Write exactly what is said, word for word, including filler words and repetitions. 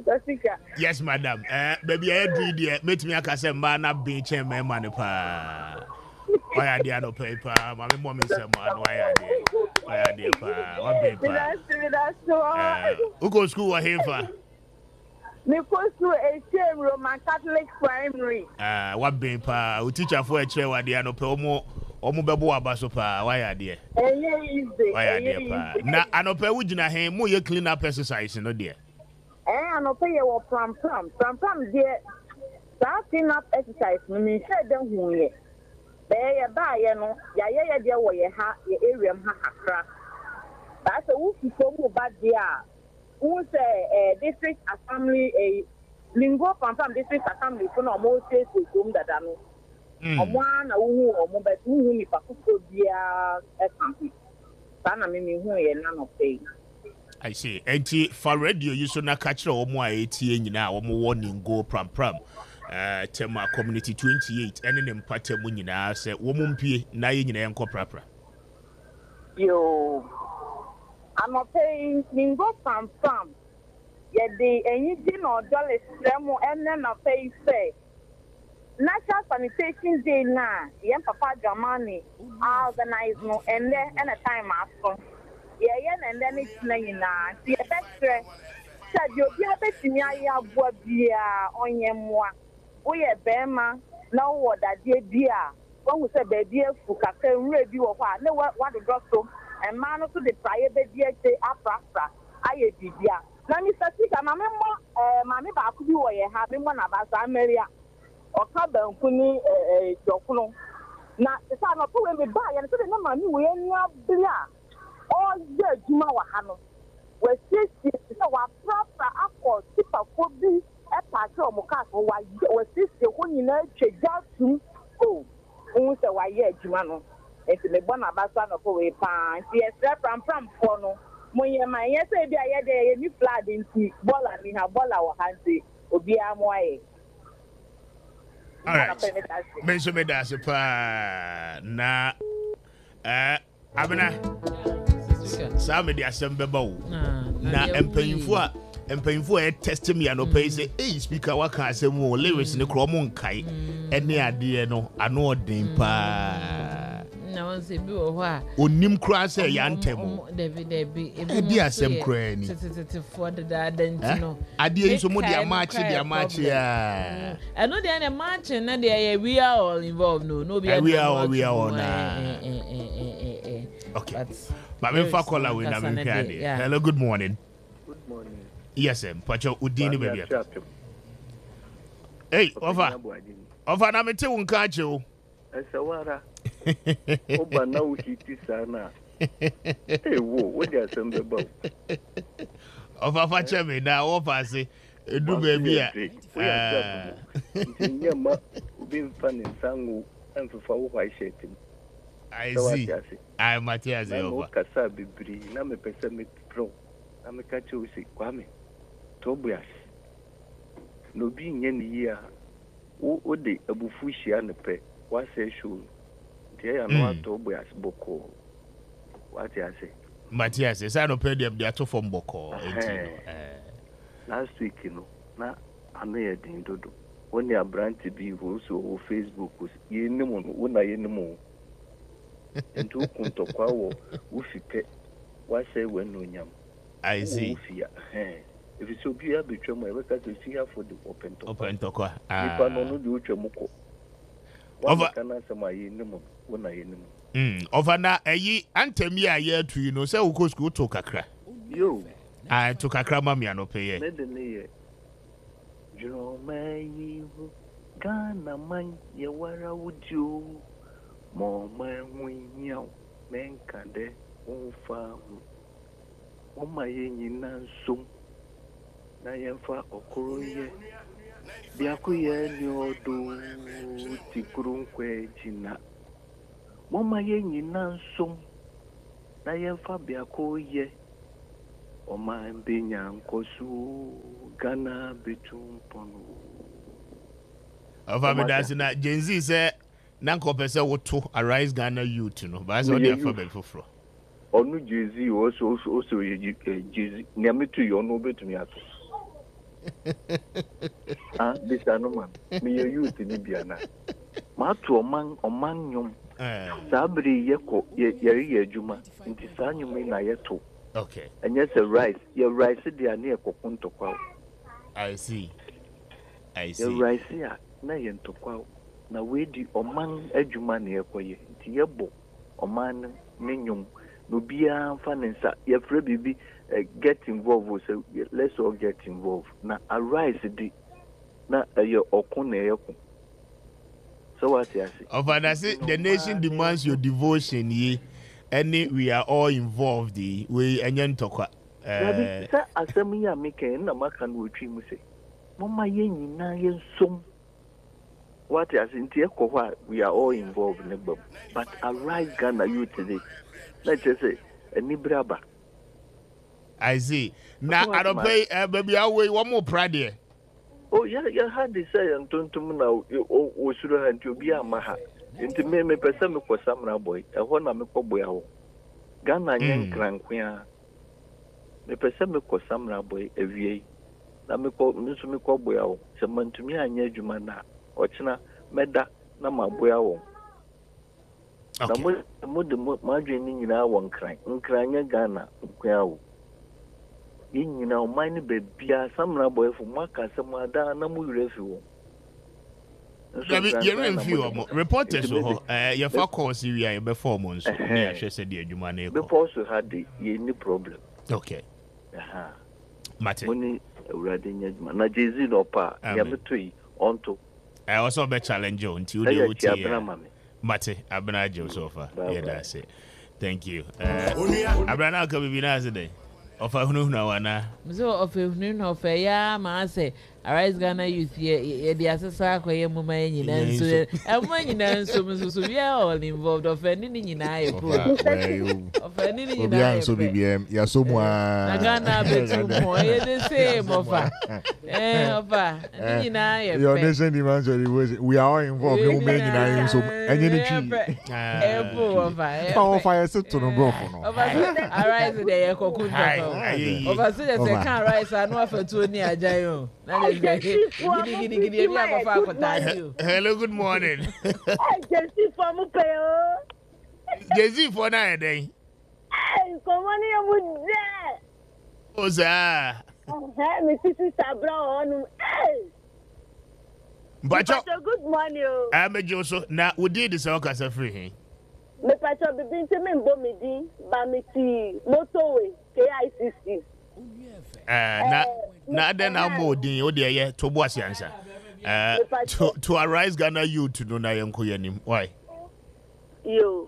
Yes, madam. Uh, baby, I agree there. Meet me a casemba na beach and my money pa. Why are there no paper? Mammy, mommy, some man. Why are there? Why are there pa? What paper? Uh, who go school or here for? Me go to a same Roman Catholic primary. Uh, what paper? Who teacher for a chair? Why there no pay? Omo, omo bebo abaso pa. Why are there? Why are there pa? Na anope ujina he mo ye clean up exercise no there. Eh, anope ye wo pram pram pram pram there. That clean up exercise me me say dem hu ye. Be ye ba ye no ya ye ye there wo ye ha ye area ha kakra. That's a who for mo ba there. Who say eh district assembly eh lingo pram pram district assembly for no mo say so kum dada no. Omo na wu omo bet wu ni pa ko bia e kan. Sana me me hu ye na no pay. I see. Enti for radio you so na catch omo a etie nyina omo warning go pram pram. Uh, tema community twenty-eight ene ne mpate mu nyina se wo mu mpie na ye nyina enko prapra. Yo. I'm paying lingo pram pram. Ye de enyi di no dollar stremo ene na pay say. National Sanitation Day na yen papa Germany organize no and then and a time after. Yeah, yeah, and then it's na see a better said you be a bit in ya boa bia on ye moi. We a bema now what that dear dear. One who said baby fuka can ready or what no what what the doctor and man to the prior baby say after I a dear. Now Mister Sika, my member, uh, mammy back you were having one about America. Oka bankuni eh jokuno na se na po we ba ya so na mami we nya bia o je juma wa ha no we sisi se wa proper akọ super fo bi e pa se o mo ka so wa we sisi ko nyina twega tum o un se wa ye juma no e se me bona ba so na po we pa ti e se pram pram fo no mo ye ma ye se bia ye de ye ni flood nti bola ni ha bola wa ha nti obi amo aye. All right. Mention me that's pa na eh abena sa me dia sembe ba wo na empanyfo a empanyfo e test me ano pay say eh speaker wa kan asem wo lyrics ne kro mo nkai ene ade no ano odin pa na won se bi wo ho a onim kra say ya ntemo David David e bi asem kra ni tete for the dad no ade yin so mo dia match dia match ya e no dia na match na dia we are all involved no no be we are all we are all na okay but me fa call we na me hwade hello good morning good morning yes em pacho udini baby hey over over na me te won ka che o esawara oba na uhiti sana eh wo wo dia sembe ba over fa che me na over say edu baby a eh nyama obi mfani sangu amfa wo hwa shetim I see I Matthias over kasa bibri na me pese me pro na me ka che o si kwame tobias no bi nye ni ya o o de abufu hia ne pe wa say show tie ya no tobias boko what you say Matthias say no pe dem dey to from boko enti eh last week no na anu ye din dodo woni abranti bi wo so o Facebook ye nimu no wona ye nimu ento kunto kwa wo ufipe wa say we no nyam I see ufia eh if it's obi abetwam e beka to fia for the open talk open talk ah ipa no no de otwam ko over kana sama ye nimu wona ye nimu mm over na eyi antemi a ye atu no say wo ko school to kakra yo ah to kakra ma me anope ye me de ne ye juro mai Ghana man ye wara wudio mo manwinyao menkade onfa o maye nyina nsom na yemfa okoro ye biakoye ni odo tikurunkwe jina mo maye nyina nsom na yemfa biakoye o ma mbenya nkosu Ghana betumpono Ova me dance na Gen Z say na nko pese woto Arise Ghana Youth no ba say dey for be foforo onu Gen Z also also ye Gen Z na me to yo no betumi ato Ah, this anoman. Me you youth in Ibiana. Ma to oman oman nyom. Sabri yeko yeri yejuma. Nti sa nyum na yeto. Okay. And yes, a rice. Your rice dia near kokunto kwa. I see. I see. Your rice ya na yento kwa. Na we di oman ejuma na yekoye. Nti yebo oman ne nyom. No bia fanensa ye free bibi get involved we say let's all get involved. Na arise di na your okun na yeko. So what you say? Of and say the nation demands your devotion ye. Any we are all involved the we enyen tokwa. Eh sa asem ya make na maka no twi mu say. Mama ye nyina ye nsom. What you say ntie ko we are all involved in it, but arise Ghana youth today. Let's just say any braba. I see. Now I don't pay uh, baby away one more pride. Oh yeah, yeah, had this say and tontum now o suru han to be a maha. Into me me person me ko samra boy. E ho na me ko boy awo. Ghana nyen krankwa. Me person me ko samra boy ewie. Na me ko me so me ko boy awo. Se mantumi anya adwuma na ochina meda na ma boy awo. Na mo mo de ma dwen ni nyina won kran. Nkranya Ghana nkwa awo. You know, mine baby, some boy from Maka, some other, no more refuge. You're in view, reporters, your far course, you are before months. I said, dear Jumane. Before you had the any problem. Okay. Aha. Mate. Money, Radin Yadman, na Jay no pa, Yamatui, onto. I also be challenge you until you would Mate, Abana so far. Yeah, that's it. Thank you. Abrana can be nice today. Of a who know one. So of a noon of a ya, ma say, arise Ghana youth ye, the assessor, quay moment, and so, and when you know, so we are all involved of anything in I approve of anything in I so B B M, ya so more. I Ghana be too more, the same of her. Eh, of her, in I your nation demands we are all involved, no man in I so any tree. Power fire set to the broth. Arise the air cocoon. Oversee the second rise and offer to near Jayo. Hello, good morning. Jesse from Upeo. Jesse for nine day. Come on here with that. Oh, sir. My sister Sabra. But good morning. I'm a Joseph. Now, we did this all as a free. Me pacho bibin se me mbo mi di ba mi ti motorway K I C C. Eh na na den na mo din o de ye to bo asiansa. Eh to to arise Ghana youth no na yenko yanim. Why? Yo.